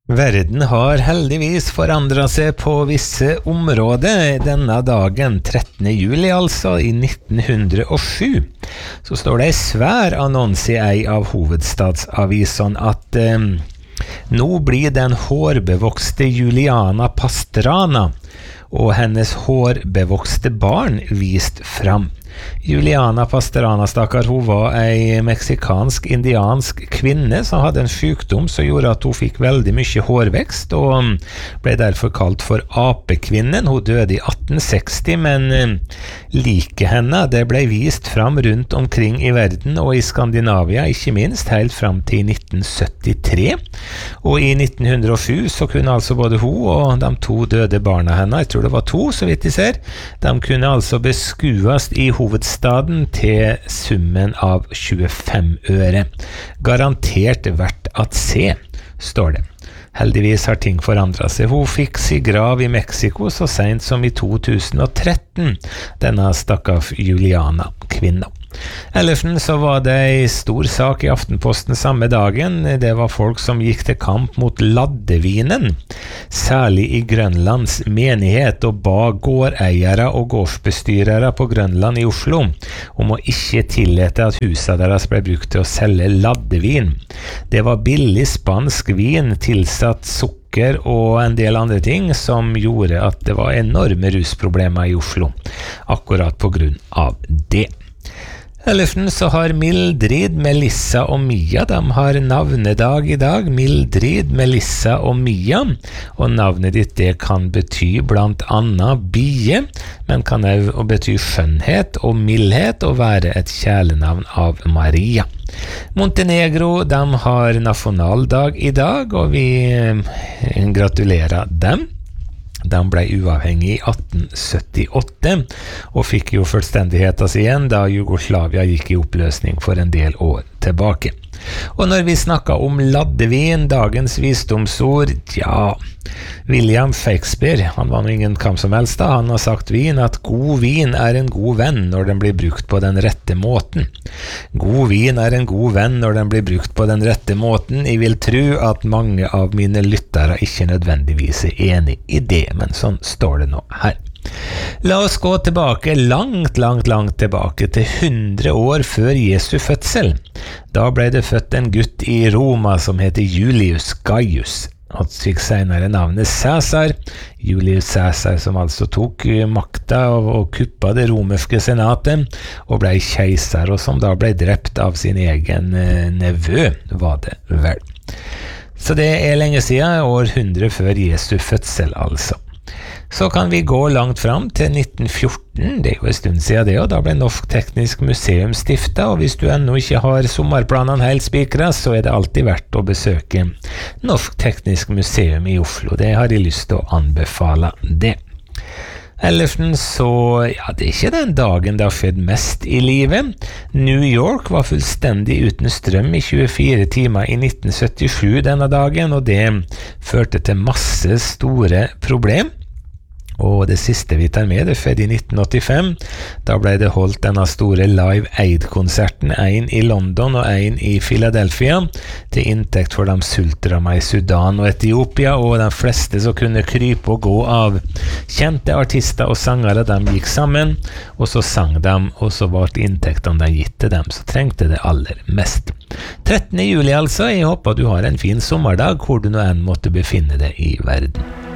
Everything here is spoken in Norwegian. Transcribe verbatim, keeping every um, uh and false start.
Verden har heldigvis forandret seg på visse områder denne dagen, trettende juli altså, i nitten hundre og sju. Så står det en svær annonse i ei av hovedstadsavisene at eh, nå blir den hårbevokste Juliana Pastrana og hennes hårbevokste barn vist fram. Juliana Pastrana, stakkar, hun var ei meksikansk-indiansk kvinne som hadde en sykdom som gjorde at hun fikk veldig mye hårvekst, og ble derfor kalt for apekvinnen. Hun døde i atten seksti, men liket henne, det ble vist fram rundt omkring i verden, og i Skandinavia, ikke minst, helt fram til nitten syttitre. Og i nitten hundre og sju så kunne altså både hun og de to døde barna henne, jeg tror det var to, så vidt jeg ser, de kunne altså beskues i hovedstaden til summen av tjuefem øre. Garantert verdt at se, står det. Heldigvis har ting forandret seg. Hun fikk sin grav i Mexico så sent som i to tusen og tretten, denne stakkars Juliana kvinna. Ellersen så var det en stor sak i Aftenposten samme dagen. Det var folk som gikk til kamp mot laddevinen, særlig i Grønlands menighet, og ba gårdeiere og gårdsbestyrere på Grønland i Oslo om å ikke tillate at huset deres ble brukt til å selge laddevin. Det var billig spansk vin, tilsatt sukker og en del andre ting som gjorde at det var enorme rusproblemer i Oslo, akkurat på grunn av det. Ellers så har Mildrid, Melissa og Mia, de har navnedag i dag. Mildrid, Melissa og Mia, og navnet ditt det kan bety blant annet bie, men kan også bety skjønnhet og mildhet og være et kjælenavn av Maria. Montenegro, de har nasjonaldag i dag, og vi gratulerer dem. De ble uavhengig i atten syttiåtte, og fikk jo fullstendigheten sin igjen da Jugoslavia gikk i oppløsning for en del år tilbake. Og når vi snakker om laddevin, dagens visdomsord, ja, William Shakespeare, han var ingen kam som helst da, han har sagt vin at god vin er en god venn når den blir brukt på den rette måten. God vin er en god venn når den blir brukt på den rette måten. Jeg vil tro at mange av mine lyttere ikke nødvendigvis er enig i det, men sånn står det nå her. La oss gå tilbake, langt, langt, langt tilbake, til hundre år før Jesu fødsel. Da ble det født en gutt i Roma som heter Julius Gaius. Han fikk senere navnet Cæsar, Julius Cæsar, som altså tok makta og, og kuppa det romerske senatet, og ble keiser, og som da ble drept av sin egen eh, nevø, var det vel. Så det er lenge siden, århundre før Jesu fødsel altså. Så kan vi gå langt fram til nitten fjorten, det er jo en stund siden det, og da ble Norsk Teknisk Museum stiftet, og hvis du ennå ikke har sommerplanene helt spikret, så er det alltid verdt å besøke Norsk Teknisk Museum i Oslo. Det har jeg lyst til å anbefale det. Ellersen så, ja, det er ikke den dagen det har skjedd mest i livet. New York var fullstendig uten strøm i tjuefire timer i nitten syttisju denne dagen, og det førte til masse store problem. Og det siste vi tar med, det skjedde i nitten åttifem. Da ble det holdt denne store Live Aid-konserten, en i London og en i Philadelphia, til inntekt for de sultramma i Sudan og Etiopia, og de fleste som kunne krype og gå av kjente artister og sangere, de gikk sammen, og så sang de, og så ble inntektene de gitt til dem, så trengte det aller mest. trettende juli altså, jeg håper du har en fin sommerdag, hvor du nå enn måtte befinne deg i verden.